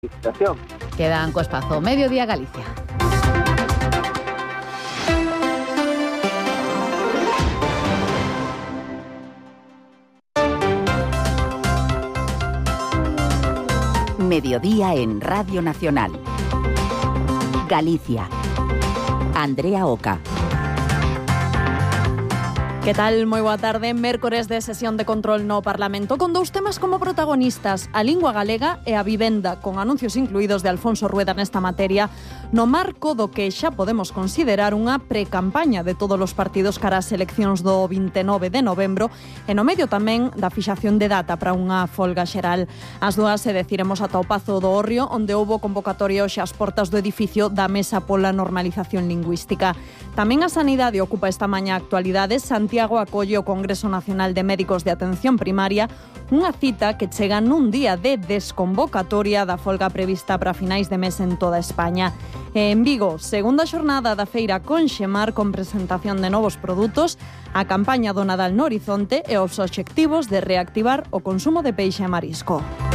licitación. Quedan co espazo Mediodía Galicia. Mediodía en Radio Nacional. Galicia. Andrea Oca. Que tal? Moi boa tarde. Mércores de sesión de control no Parlamento con dous temas como protagonistas: a lingua galega e a vivenda, con anuncios incluídos de Alfonso Rueda nesta materia, no marco do que xa podemos considerar unha precampaña de todos os partidos cara ás eleccións do 29 de novembro e no medio tamén da fixación de data para unha folga xeral. As dúas se deciremos ata o Pazo do Hórreo, onde houbo convocatoria hoxe ás portas do edificio da Mesa pola Normalización Lingüística. Tamén a Sanidade ocupa esta mañá actualidades. Santiago acolle o Congreso Nacional de Médicos de Atención Primaria, unha cita que chega nun día de desconvocatoria da folga prevista para finais de mes en toda España. E en Vigo, segunda xornada da feira Conxemar con presentación de novos produtos, a campaña do Nadal no horizonte e os obxectivos de reactivar o consumo de peixe e marisco.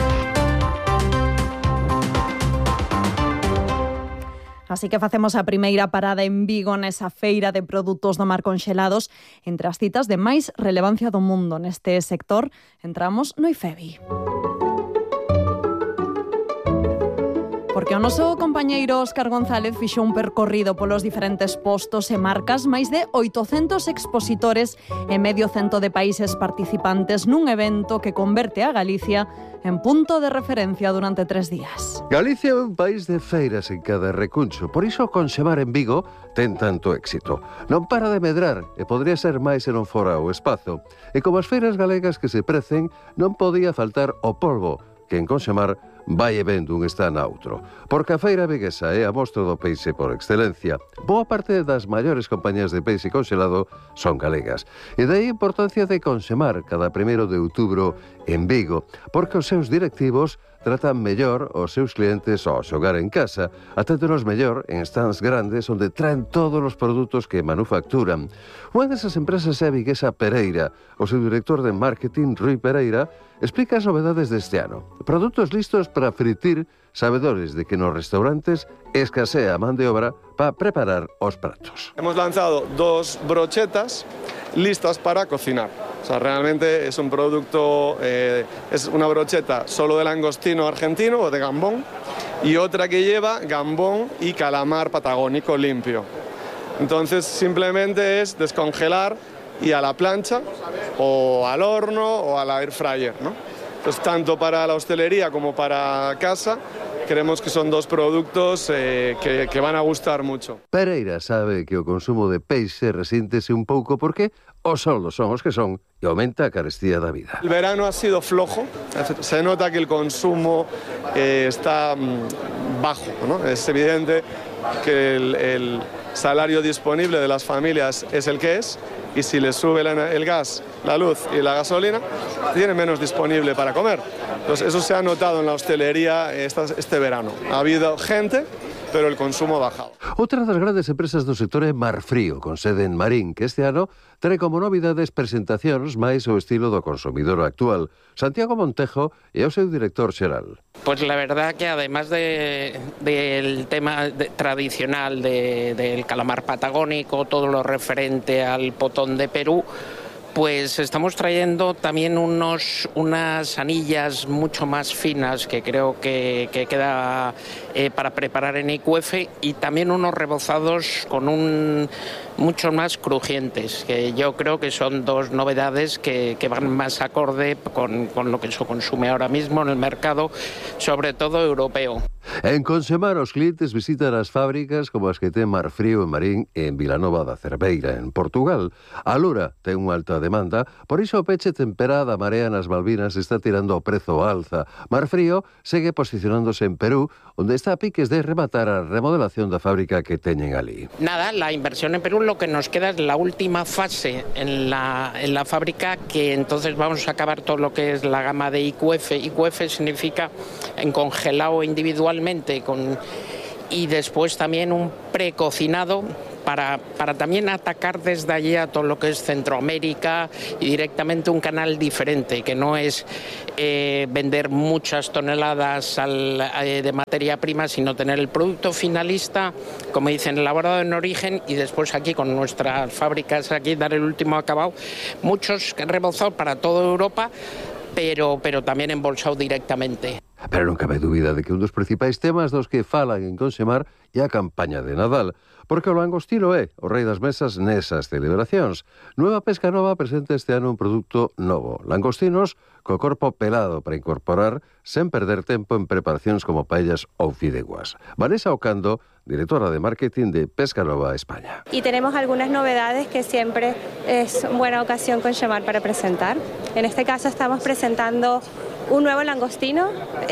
Así que facemos a primeira parada en Vigo nesa feira de produtos do mar conxelados. Entre as citas de máis relevancia do mundo neste sector, entramos no IFEBI. Porque o noso compañeiro Óscar González fixo un percorrido polos diferentes postos e marcas, máis de 800 expositores e medio cento de países participantes nun evento que converte a Galicia en punto de referencia durante 3 días. Galicia é un país de feiras en cada recuncho, por iso Conxemar en Vigo ten tanto éxito. Non para de medrar e podría ser máis se non fora o espazo. E como as feiras galegas que se precen, non podía faltar o polvo, que en Conxemar vai e vendo un stand a outro. Porque a feira viguesa é a mostra do peixe por excelencia. Boa parte das maiores compañías de peixe conxelado son galegas. E daí a importancia de Conxemar cada 1 de outubro en Vigo, porque os seus directivos tratan mellor os seus clientes ao xogar en casa, aténdonos mellor en stands grandes onde traen todos os produtos que manufacturan. Unha desas empresas é a viguesa Pereira. O seu director de marketing, Rui Pereira, explica as novedades deste ano. Produtos listos para fritir, sabedores de que nos restaurantes escasea a man de obra para preparar os pratos. Hemos lanzado 2 brochetas listas para cocinar. O sea, realmente es un producto, es una brocheta solo de langostino argentino o de gambón y otra que lleva gambón y calamar patagónico limpio. Entonces simplemente es descongelar y a la plancha o al horno o a la air fryer, ¿no? Entonces tanto para la hostelería como para casa creemos que son 2 productos que van a gustar mucho. Pereira sabe que o consumo de peixe resíntese un pouco porque os soldos son os que son e aumenta a carestía da vida. El verano ha sido flojo, se nota que el consumo está bajo, ¿no? Es evidente que el salario disponible de las familias es el que es y si les sube el gas, la luz y la gasolina, tienen menos disponible para comer. Entonces eso se ha notado en la hostelería este verano. Ha habido gente, pero el consumo ha bajado. Outra das grandes empresas do sector é Marfrío, con sede en Marín, que este ano trae como novidades presentacións máis ao estilo do consumidor actual. Santiago Montejo é o seu director xeral. Pues la verdad que además del tema tradicional del calamar patagónico, todo lo referente al potón de Perú, pues estamos trayendo también unas anillas mucho más finas que creo que queda para preparar en IQF y también unos rebozados con mucho más crujientes, que yo creo que son 2 novedades que van más acorde con lo que se consume ahora mismo en el mercado, sobre todo europeo. En Conxemar, os clientes visitan as fábricas como as que ten Marfrío en Marín e en Vilanova da Cerveira, en Portugal. A Lura ten unha alta demanda, por iso o peche temperado a marea nas Malvinas está tirando o prezo ao alza. Marfrío segue posicionándose en Perú, onde está a piques de rematar a remodelación da fábrica que teñen ali. Nada, la inversión en Perú lo que nos queda es la última fase en la fábrica, que entonces vamos a acabar todo lo que es la gama de IQF. IQF significa en congelado individualmente y después también un precocinado para también atacar desde allí a todo lo que es Centroamérica y directamente un canal diferente, que no es vender muchas toneladas de materia prima, sino tener el producto finalista, como dicen, elaborado en origen y después aquí con nuestras fábricas aquí dar el último acabado. Muchos rebozados para toda Europa, pero tamén embolsado directamente. Pero non cabe dúbida de que un dos principais temas dos que falan en Consemar é a campaña de Nadal, porque o langostino é o rei das mesas nesas celebracións. Nueva Pesca Nova presenta este ano un produto novo, langostinos co corpo pelado para incorporar sen perder tempo en preparacións como paellas ou fideguas. Vanessa Ocando, directora de marketing de Pesca Nova España. Y tenemos algunas novedades que siempre es buena ocasión Consemar para presentar. En este caso estamos presentando un nuevo langostino,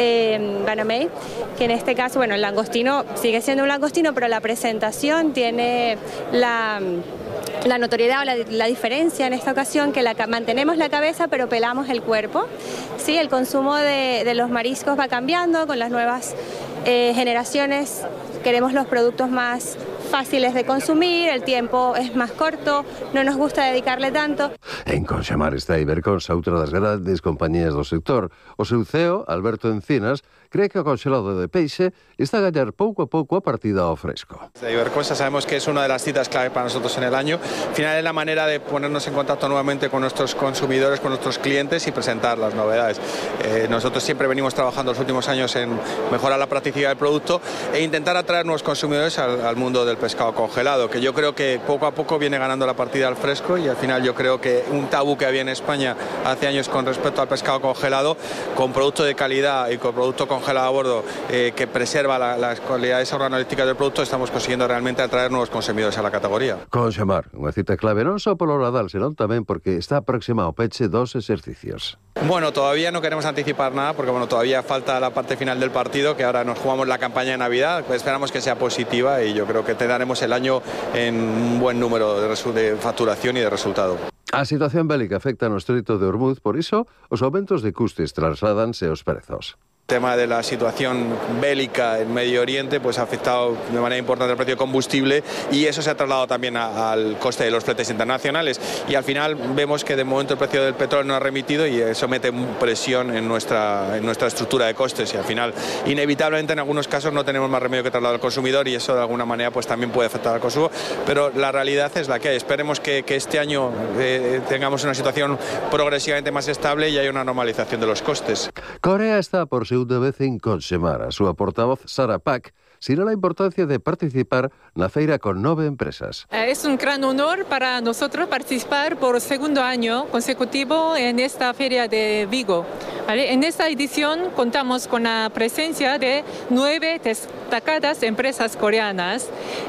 Banamey, que en este caso, bueno, el langostino sigue siendo un langostino, pero la presentación tiene la notoriedad o la diferencia en esta ocasión, que mantenemos la cabeza pero pelamos el cuerpo. Sí, el consumo de los mariscos va cambiando con las nuevas generaciones. Queremos los productos más fáciles de consumir, el tiempo es más corto, no nos gusta dedicarle tanto. En Consemar está Iberconsa, outra das grandes compañías do sector. O seu CEO, Alberto Encinas, cree que o congelado de peixe está a gañar pouco a pouco a partida ao fresco. De Iberconsa sabemos que es una de las citas clave para nosotros en el año. Al final es la manera de ponernos en contacto nuevamente con nuestros consumidores, con nuestros clientes y presentar las novedades. Nosotros siempre venimos trabajando los últimos años en mejorar la practicidad del producto e intentar atraer nuevos consumidores al mundo del pescado congelado, que yo creo que poco a poco viene ganando la partida al fresco, y al final yo creo que un tabú que había en España hace años con respecto al pescado congelado, con producto de calidad y con producto congelado a bordo que preserva las cualidades organolépticas del producto, estamos consiguiendo realmente atraer nuevos consumidores a la categoría. Consemar, unha cita clave non só polo Nadal, senón tamén porque está próxima ao peche dos exercicios. Bueno, todavía no queremos anticipar nada porque todavía falta la parte final del partido, que ahora nos jugamos la campaña de Navidad. Esperamos que sea positiva y yo creo que daremos el año en un buen número de facturación y de resultado. A situación bélica afecta no Estreito de Hormuz, por iso os aumentos de custes trasladanse aos prezos. El tema de la situación bélica en Medio Oriente pues ha afectado de manera importante el precio de combustible, y eso se ha trasladado también al coste de los fletes internacionales, y al final vemos que de momento el precio del petróleo no ha remitido y eso mete presión en nuestra estructura de costes, y al final inevitablemente en algunos casos no tenemos más remedio que trasladar al consumidor, y eso de alguna manera pues también puede afectar al consumo, pero la realidad es la que hay. Esperemos que este año tengamos una situación progresivamente más estable y haya una normalización de los costes. Corea está por segunda vez en Consemar. A súa portavoz, Sara Pak, sinala a importancia de participar na feira con 9 empresas. Es un gran honor para nosotros participar por segundo año consecutivo en esta feria de Vigo. ¿Vale? En esta edición contamos con la presencia de 9 destacadas empresas coreanas,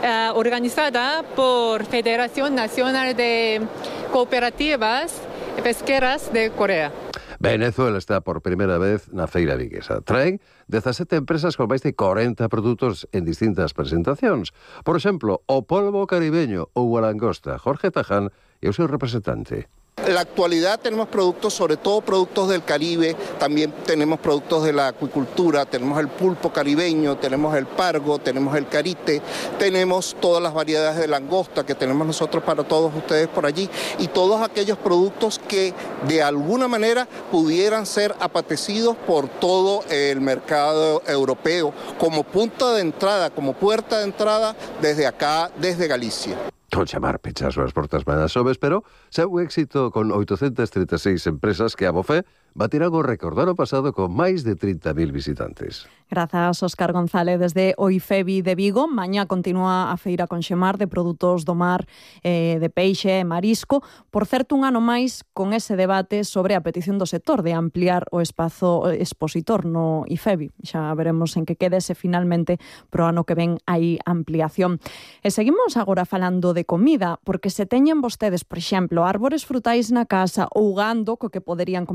organizada por Federación Nacional de Cooperativas Pesqueras de Corea. Venezuela está por primeira vez na feira viguesa. Traen 17 empresas con máis de 40 produtos en distintas presentacións. Por exemplo, o polvo caribeño ou a langosta. Jorge Taján é o seu representante. En la actualidad tenemos productos, sobre todo productos del Caribe, también tenemos productos de la acuicultura, tenemos el pulpo caribeño, tenemos el pargo, tenemos el carite, tenemos todas las variedades de langosta que tenemos nosotros para todos ustedes por allí, y todos aquellos productos que de alguna manera pudieran ser apetecidos por todo el mercado europeo como punta de entrada, como puerta de entrada desde acá, desde Galicia. Consemar pecha as súas portas mañas sobes, pero seu éxito con 836 empresas que a Bofé batirán o récord do ano pasado con máis de 30.000 visitantes. Grazas, Óscar González, desde o IFEBI de Vigo. Mañá continúa a feira Consemar de produtos do mar, de peixe e marisco. Por certo, un ano máis con ese debate sobre a petición do sector de ampliar o espazo expositor no IFEBI. Xa veremos en que quede se finalmente pro ano que ven hai ampliación. E seguimos agora falando de comida, porque se teñen vostedes, por exemplo, árbores frutais na casa ou gando co que poderían comercializar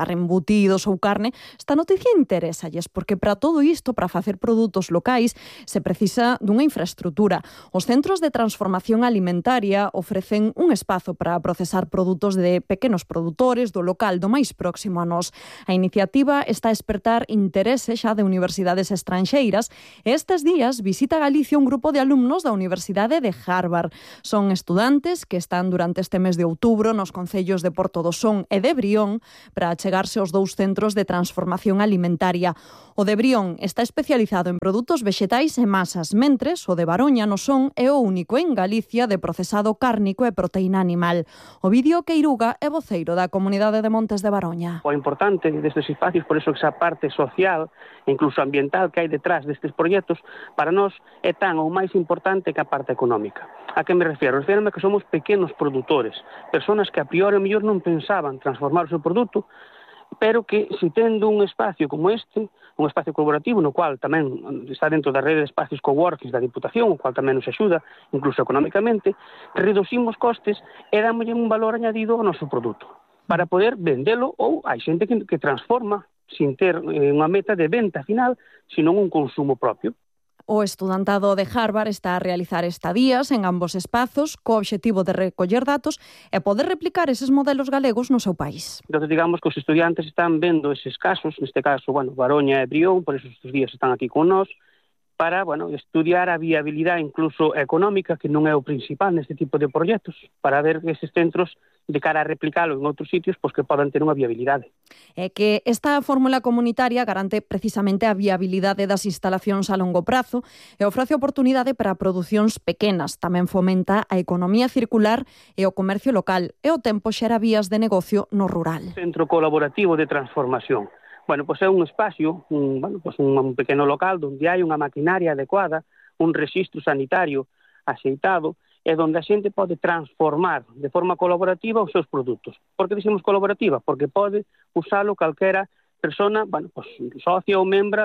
procesar embutidos ou carne, esta noticia interésalles, porque para todo isto, para facer produtos locais, se precisa dunha infraestrutura. Os centros de transformación alimentaria ofrecen un espazo para procesar produtos de pequenos produtores do local do máis próximo a nós. A iniciativa está a espertar interese xa de universidades estranxeiras e estes días visita Galicia un grupo de alumnos da Universidade de Harvard. Son estudantes que están durante este mes de outubro nos concellos de Porto do Son e de Brión para achegarse aos dous centros de transformación alimentaria. O de Brión está especializado en produtos vexetais e masas, mentres o de Baroña no Son é o único en Galicia de procesado cárnico e proteína animal. Ovidio Queiruga é voceiro da Comunidade de Montes de Baroña. O importante destes espacios, por eso esa parte social e incluso ambiental que hai detrás destes proxectos, para nós é tan ou máis importante que a parte económica. A que me refiro? Refírome que somos pequenos produtores, personas que a priori mellor non pensaban transformar o seu produto, pero que se tendo un espacio como este, un espacio colaborativo no cual tamén está dentro da rede de espacios coworking da Diputación, o cual tamén nos axuda, incluso económicamente, reducimos costes e dámoslle un valor añadido ao noso produto para poder vendelo, ou hai xente que transforma sin ter unha meta de venta final, senón un consumo propio. O estudantado de Harvard está a realizar estadías en ambos espazos co obxectivo de recoller datos e poder replicar eses modelos galegos no seu país. Entón, digamos que os estudiantes están vendo eses casos, neste caso, Baroña e Brión, por eso estes días están aquí con nós, para, estudiar a viabilidade incluso económica, que non é o principal neste tipo de proxectos, para ver eses centros de cara a replicalo en outros sitios, pois que podan ter unha viabilidade. É que esta fórmula comunitaria garante precisamente a viabilidade das instalacións a longo prazo e ofrece oportunidade para producións pequenas. Tamén fomenta a economía circular e o comercio local e o tempo xera vías de negocio no rural. Centro colaborativo de transformación. É un espacio, un pequeno local onde hai unha maquinaria adecuada, un rexistro sanitario axeitado, e onde a xente pode transformar de forma colaborativa os seus produtos. Por que dicimos colaborativa? Porque pode usalo calquera persona, socia ou membra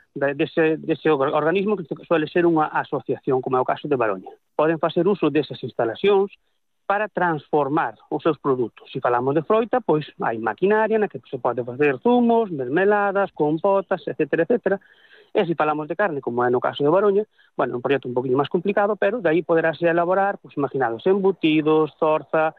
dese organismo que suele ser unha asociación, como é o caso de Baroña. Poden facer uso desas instalacións para transformar os seus produtos. Se falamos de froita, pois hai maquinaria na que se pode facer zumos, mermeladas, compotas, etc., etc. E se falamos de carne, como é no caso de Baroña, un proxecto un poquinho máis complicado, pero de aí poderase elaborar, imaginados, embutidos, zorza,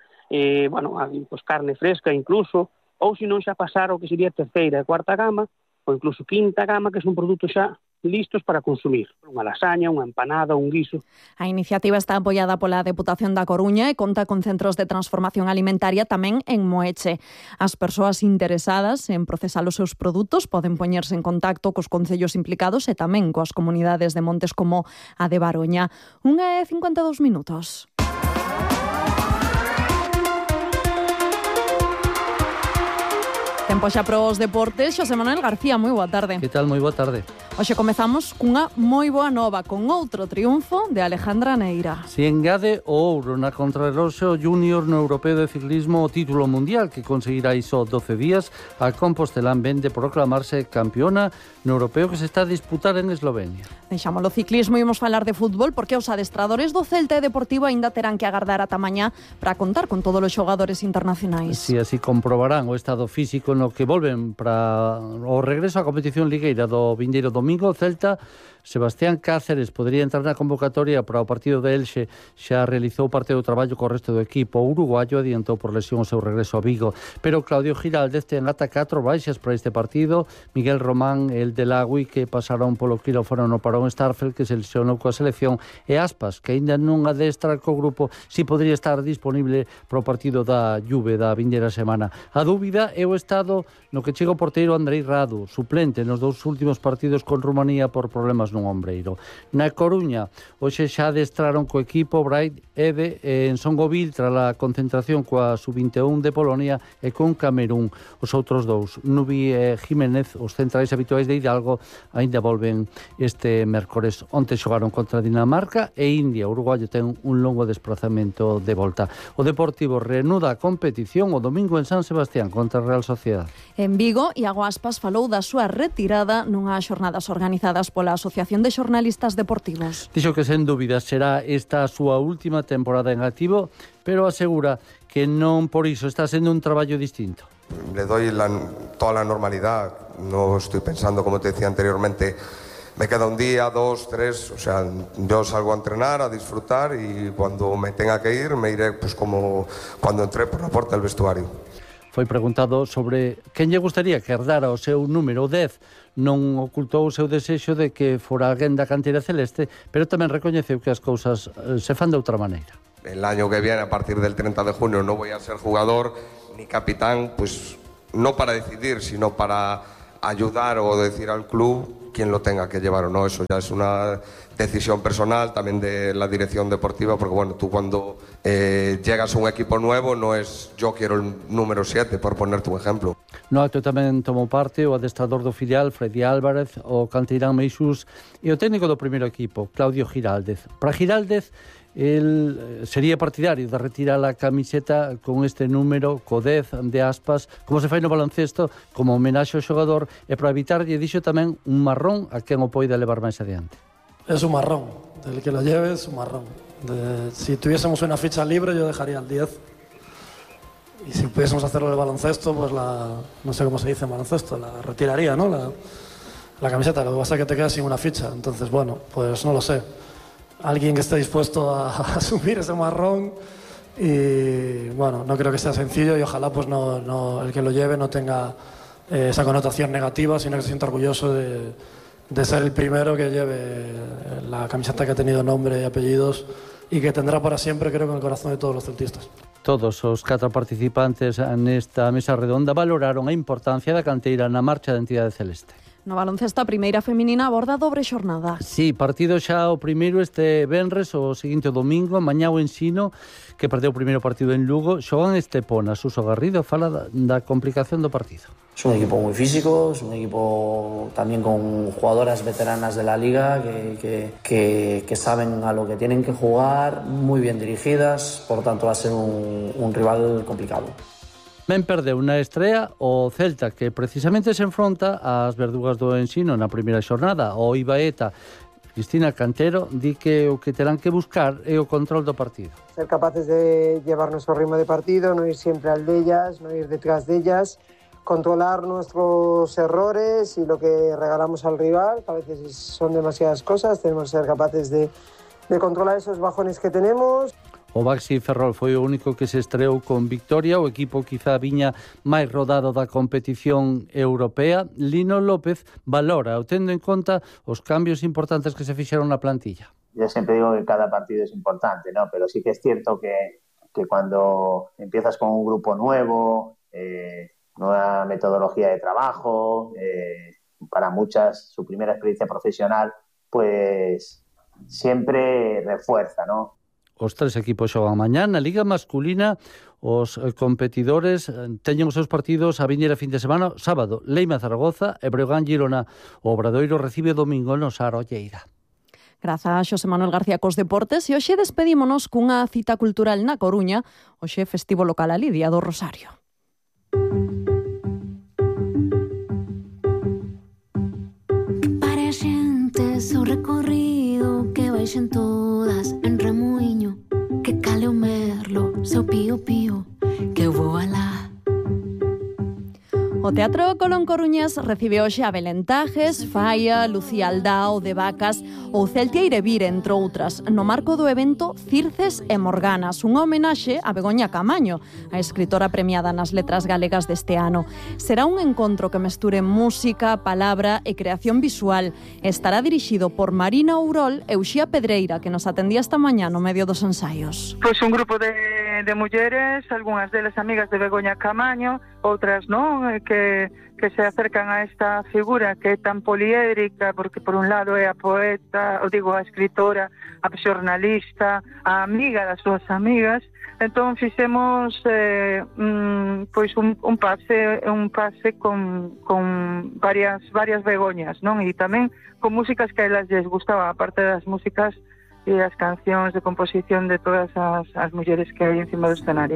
carne fresca incluso, ou se non xa pasar o que sería terceira e cuarta gama, ou incluso quinta gama, que son produtos xa listos para consumir. Unha lasaña, unha empanada, un guiso. A iniciativa está apoiada pola Deputación da Coruña e conta con centros de transformación alimentaria tamén en Moeche. As persoas interesadas en procesar os seus produtos poden poñerse en contacto cos concellos implicados e tamén coas comunidades de montes como a de Baroña. 1:52 minutos. Tempo xa para os deportes. Xosé Manuel García, moi boa tarde. Que tal? Moi boa tarde. Hoxe comezamos cunha moi boa nova, con outro triunfo de Alejandra Neira. Si engade o ouro na contrarreloj júnior no Europeo de Ciclismo, o título mundial que conseguirá iso 12 días, a Compostelán vende proclamarse campeona no Europeo que se está a disputar en Eslovenia. Deixámoslo ciclismo e imos falar de fútbol, porque os adestradores do Celta e Deportivo aínda terán que agardar ata mañá para contar con todos os xogadores internacionais. Si así comprobarán o estado físico no que volven para o regreso á competición ligueira do vindeiro domingo, o Celta, Sebastián Cáceres podría entrar na convocatoria para o partido de Elxe, xa realizou parte do traballo co resto do equipo. O uruguayo adiantou por lesión o seu regreso a Vigo, pero Claudio Giraldez ten ata 4 baixas para este partido. Miguel Román, el de Lagui, que pasaron polo quirófano no parón Starfel, que se lesionou coa selección, e Aspas, que aínda non adestra co grupo, si podría estar disponible para o partido da Juve da vindeira semana. A dúbida é o estado no que chega o porteiro Andrei Radu, suplente nos dous últimos partidos con Rumanía por problemas nun ombreiro. Na Coruña, hoxe xa adestraron co equipo Bright Ede en Songoville tras a concentración coa Sub-21 de Polonia e con Camerún. Os outros dous, Nubi e Jiménez, os centrais habituais de Hidalgo, aínda volven este mércores. Onte xogaron contra Dinamarca e India. O uruguayo ten un longo desplazamento de volta. O Deportivo reanuda a competición o domingo en San Sebastián contra a Real Sociedad. En Vigo, Iago Aspas falou da súa retirada nunhas xornadas organizadas pola Asociación de Xornalistas Deportivos. Dixo que sen dúbida será esta a súa última temporada en activo, pero asegura que non por iso está sendo un traballo distinto. le doy toda la normalidad. No estoy pensando, como te decía anteriormente, me queda un día, 2, 3, o sea, yo salgo a entrenar, a disfrutar y cuando me tenga que ir, me iré pues como cuando entré por la puerta del vestuario. Foi preguntado sobre quen lle gustaría que herdara o seu número 10. Non ocultou o seu desexo de que fora alguén da canteira celeste, pero tamén recoñeceu que as cousas se fan de outra maneira. El año que viene, a partir del 30 de junio, no voy a ser jugador ni capitán, pues no para decidir, sino para ayudar o decir al club quién lo tenga que llevar o no. Eso ya es una decisión personal también de la dirección deportiva, porque bueno, tú cuando llegas a un equipo nuevo no es yo quiero el número 7, por ponerte un ejemplo. No acto tamén tomou parte o adestrador do filial, Freddy Álvarez, o canteirán Meixús e o técnico do primeiro equipo, Claudio Giraldez. Para Giraldez, el sería partidario de retirar a camiseta con este número, co 10 de aspas, como se fai no baloncesto, como homenaxe ao xogador, e para evitar, lle dixo tamén, un marrón a quen o poida levar máis adiante. Es un marrón, del que lo lleve es un marrón. Si tuviésemos una ficha libre yo dejaría el 10 y si pudiésemos hacerlo de baloncesto, pues no sé cómo se dice en baloncesto, la retiraría, ¿no? La camiseta, lo que pasa es que te quedas sin una ficha, entonces bueno, pues no lo sé. Alguien que esté dispuesto a asumir ese marrón y bueno, no creo que sea sencillo y ojalá pues no el que lo lleve no tenga esa connotación negativa, sino que se sienta orgulloso de ser el primero que lleve la camiseta que ha tenido nombre y apellidos y que tendrá para siempre, creo, en el corazón de todos los celtistas. Todos os 4 participantes nesta mesa redonda valoraron a importancia da canteira na marcha da entidade celeste. No baloncesto, a primeira feminina aborda dobre xornada. Sí, partido xa o primeiro este venres, o seguinte o domingo, mañá o Ensino, que perdeu o primeiro partido en Lugo, xogan Estepona. Suso Garrido fala da complicación do partido. Es un equipo muy físico, es un equipo también con jugadoras veteranas de la liga que saben a lo que tienen que jugar, muy bien dirigidas, por lo tanto va a ser un rival complicado. Ben perdeu na estrea o Celta, que precisamente se enfronta ás verdugas do Ensino na primeira xornada. O Ibaeta, Cristina Cantero, di que o que terán que buscar é o control do partido. Ser capaces de llevar nuestro ritmo de partido, no ir siempre al de ellas, no ir detrás de ellas, controlar nuestros errores y lo que regalamos al rival, que a veces son demasiadas cosas, tenemos que ser capaces de controlar esos bajones que tenemos. O Baxi Ferrol foi o único que se estreou con victoria, o equipo quizá viña máis rodado da competición europea. Lino López valora, tendo en conta os cambios importantes que se fixeron na plantilla. Yo siempre digo que cada partido es importante, ¿no? Pero sí que es cierto que cuando empiezas con un grupo nuevo, nueva metodología de trabajo, para muchas su primera experiencia profesional, pues siempre refuerza, ¿no? Os 3 equipos xogan mañá. Na Liga Masculina, os competidores teñen os seus partidos a vindeira fin de semana. Sábado, Leima Zaragoza e Breogán Girona. O Obradoiro recibe domingo no Sar Olleira. Grazas, Xosé Manuel García cos deportes. E hoxe despedímonos cunha cita cultural na Coruña, hoxe festivo local a Lidia do Rosario. Que pare xente seu recorrido, que baixen todas en remuiño, que cale o merlo, seu pío pío, que eu vou alá. O Teatro Colón Coruñas recibe hoxe a Belentajes, Falla, Lucía Aldao, De Vacas ou Celtia Vir, entre outras, no marco do evento Circes e Morganas, unha homenaxe a Begoña Camaño, a escritora premiada nas letras galegas deste ano. Será un encontro que mesture música, palabra e creación visual. Estará dirixido por Marina Ourol e Uxía Pedreira, que nos atendía esta mañá no medio dos ensaios. Pois un grupo de mulleres, algunhas delas amigas de Begoña Camaño, outras non, que se acercan a esta figura que é tan poliédrica, porque por un lado é a poeta, a escritora, a xornalista, a amiga das súas amigas. Entón fixemos pois un pase con varias Begoñas, non? E tamén con músicas que a elas les gustaba, aparte das músicas e as cancións de composición de todas as mulleres que hai encima do escenario.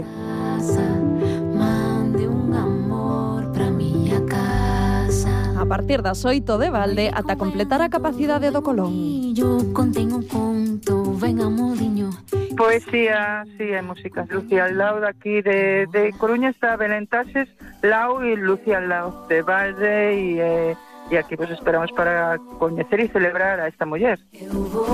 A partir das 8 de balde ata completar a capacidade do Colón. Yo contén un conto, ven a modiño, Poesía, sí, hai música. Lucía Lao de aquí de Coruña está Belén Taxes, Lao e Lucía Lao de Valde e aquí pues esperamos para coñecer e celebrar a esta muller.